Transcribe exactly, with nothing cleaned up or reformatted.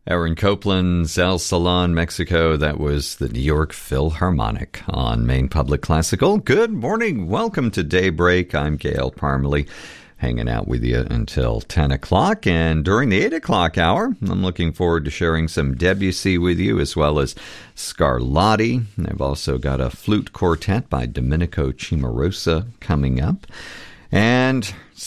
Aaron Copland's El Salon, Mexico. That was the New York Philharmonic on Maine Public Classical. Good morning. Welcome to Daybreak. I'm Gail Parmalee, hanging out with you until ten o'clock. And during the eight o'clock hour, I'm looking forward to sharing some Debussy with you, as well as Scarlatti. I've also got a flute quartet by Domenico Cimarosa coming up. And